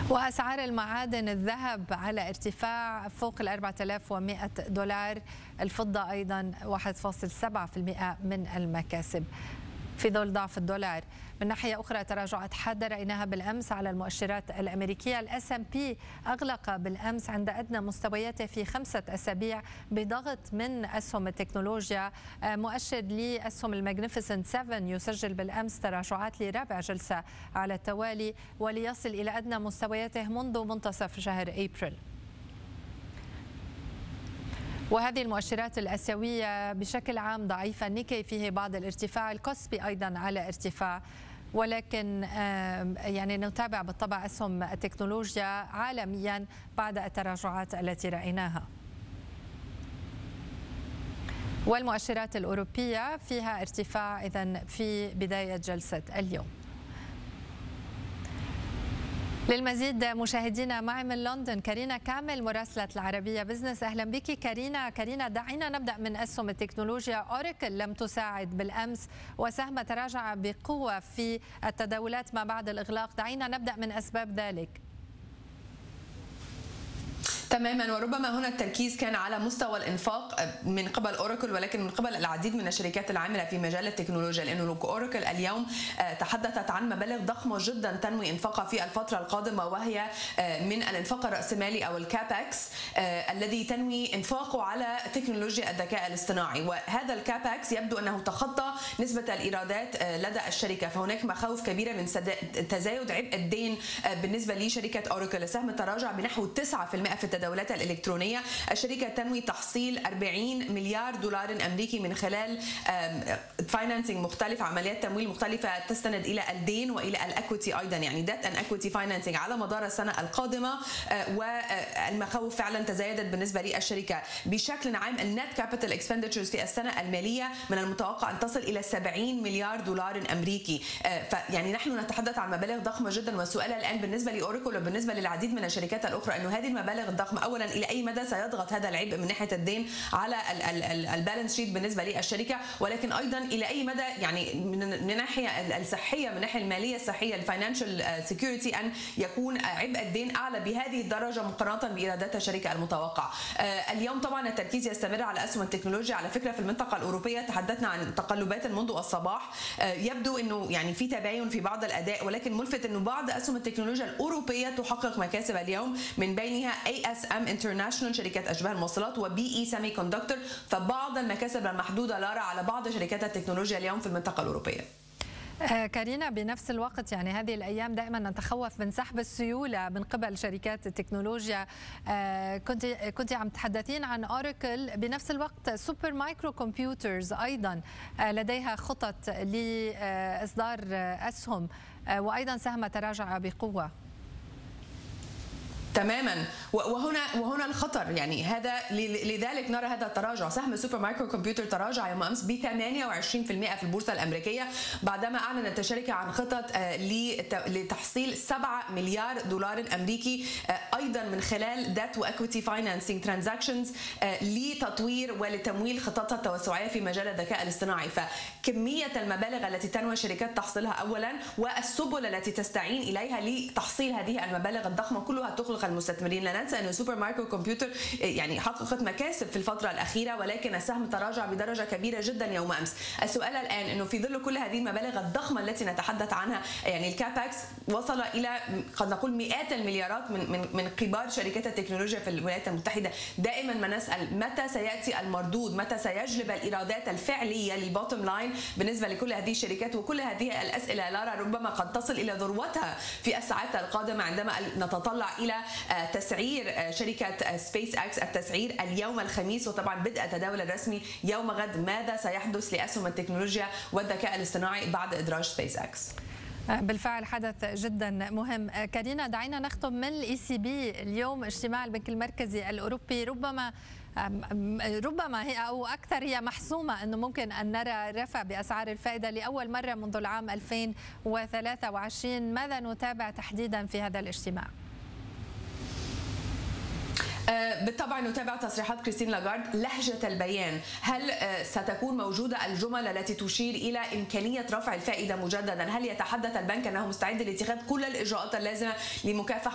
وأسعار المعادن، الذهب على ارتفاع فوق ال 4100 دولار، الفضة أيضا 1.7% من المكاسب في ظل ضعف الدولار. من ناحية أخرى تراجعات حادة رأيناها بالأمس على المؤشرات الأمريكية. الS&P أغلق بالأمس عند أدنى مستوياته في 5 أسابيع بضغط من أسهم التكنولوجيا. مؤشر لأسهم الماجنيفيسنت 7 يسجل بالأمس تراجعات لرابع جلسة على التوالي وليصل إلى أدنى مستوياته منذ منتصف شهر أبريل. وهذه المؤشرات الآسيوية بشكل عام ضعيفة. النيكي فيه بعض الارتفاع، الكوسبي أيضا على ارتفاع، ولكن يعني نتابع بالطبع أسهم التكنولوجيا عالميا بعد التراجعات التي رأيناها. والمؤشرات الأوروبية فيها ارتفاع إذن في بداية جلسة اليوم. للمزيد مشاهدينا معي من لندن كارينا كامل مراسلة العربية بزنس. أهلا بك كارينا. دعينا نبدأ من أسهم التكنولوجيا. أوراكل لم تساعد بالأمس وسهم تراجع بقوة في التداولات ما بعد الإغلاق. دعينا نبدأ من أسباب ذلك. تماما، وربما هنا التركيز كان على مستوى الانفاق من قبل اوراكل، ولكن من قبل العديد من الشركات العامله في مجال التكنولوجيا، لانه اوراكل اليوم تحدثت عن مبالغ ضخمه جدا تنوي انفاقها في الفتره القادمه، وهي من الانفاق الراسمالي او الكابكس الذي تنوي انفاقه على تكنولوجيا الذكاء الاصطناعي. وهذا الكابكس يبدو انه تخطى نسبه الايرادات لدى الشركه، فهناك مخاوف كبيره من تزايد عبء الدين بالنسبه لشركه اوراكل. السهم تراجع بنحو 9% في التداولات الإلكترونية. الشركة تنوي تحصيل 40 مليار دولار أمريكي من خلال فاينانسينج مختلف، عمليات تمويل مختلفة تستند إلى الدين وإلى الأكويتي أيضا، يعني ديت أند أكويتي فاينانسينج على مدار السنة القادمة. والمخاوف فعلا تزايدت بالنسبة للشركة بشكل عام. النت كابيتال اكسبندتشرز في السنة المالية من المتوقع أن تصل إلى 70 مليار دولار أمريكي. فيعني نحن نتحدث عن مبالغ ضخمة جدا، والسؤال الآن بالنسبة لأوراكل وبالنسبة للعديد من الشركات الأخرى أنه هذه المبالغ الضخمة اولا الى اي مدى سيضغط هذا العبء من ناحيه الدين على البالانس شيت بالنسبه للشركه، ولكن ايضا الى اي مدى يعني من الناحيه الصحيه، من الناحيه الماليه الصحيه الفاينانشال سيكيورتي، ان يكون عبء الدين اعلى بهذه الدرجه مقارنه بايرادات الشركه المتوقع. اليوم طبعا التركيز يستمر على اسهم التكنولوجيا. على فكره في المنطقه الاوروبيه تحدثنا عن تقلبات منذ الصباح، يبدو انه يعني في تباين في بعض الاداء، ولكن ملفت انه بعض اسهم التكنولوجيا الاوروبيه تحقق مكاسب اليوم، من بينها ASM انترناشونال شركات اشباه الموصلات وبي اي سيمي كوندكتور. فبعض المكاسب المحدوده لا على بعض شركات التكنولوجيا اليوم في المنطقه الاوروبيه. كارينا، بنفس الوقت يعني هذه الأيام دائما نتخوف من سحب السيولة من قبل شركات التكنولوجيا. كنت عم تحدثين عن أوراكل، بنفس الوقت سوبر مايكرو كمبيوترز أيضا لديها خطط لإصدار أسهم، وأيضا سهم تراجع بقوة. تماما، وهنا الخطر، يعني هذا لذلك نرى هذا التراجع. سهم سوبر مايكرو كمبيوتر تراجع يوم امس ب 28% في البورصه الامريكيه، بعدما اعلنت الشركه عن خطط لتحصيل 7 مليار دولار امريكي ايضا من خلال ديت واكويتي فاينانسينج ترانزاكشنز لتطوير ولتمويل خططها التوسعيه في مجال الذكاء الاصطناعي. فكميه المبالغ التي تنوي الشركات تحصيلها اولا، والسبل التي تستعين اليها لتحصيل هذه المبالغ الضخمه كلها تقلق المستثمرين. لا ننسى أن سوبر مايكرو كمبيوتر يعني حققت مكاسب في الفترة الأخيرة، ولكن السهم تراجع بدرجة كبيرة جدا يوم أمس. السؤال الآن أنه في ظل كل هذه المبالغ الضخمة التي نتحدث عنها، يعني الكابكس وصل إلى قد نقول مئات المليارات من كبار شركات التكنولوجيا في الولايات المتحدة. دائما ما نسأل متى سيأتي المردود، متى سيجلب الإيرادات الفعلية للبوتوم لاين بالنسبة لكل هذه الشركات. وكل هذه الأسئلة لارا ربما قد تصل إلى ذروتها في الساعات القادمة عندما نتطلع إلى تسعير شركة سبيس اكس، التسعير اليوم الخميس، وطبعا بدء التداول الرسمي يوم غد. ماذا سيحدث لأسهم التكنولوجيا والذكاء الاصطناعي بعد إدراج سبيس اكس؟ بالفعل حدث جدا مهم. كارينا، دعينا نختم من الECB اليوم اجتماع البنك المركزي الأوروبي. ربما هي أو أكثر هي محسومة أنه ممكن أن نرى رفع بأسعار الفائدة لأول مرة منذ العام 2023. ماذا نتابع تحديدا في هذا الاجتماع؟ بالطبع نتابع تصريحات كريستين لاغارد. لهجة البيان، هل ستكون موجودة الجمل التي تشير إلى إمكانية رفع الفائدة مجددا؟ هل يتحدث البنك أنه مستعد لاتخاذ كل الإجراءات اللازمة لمكافحة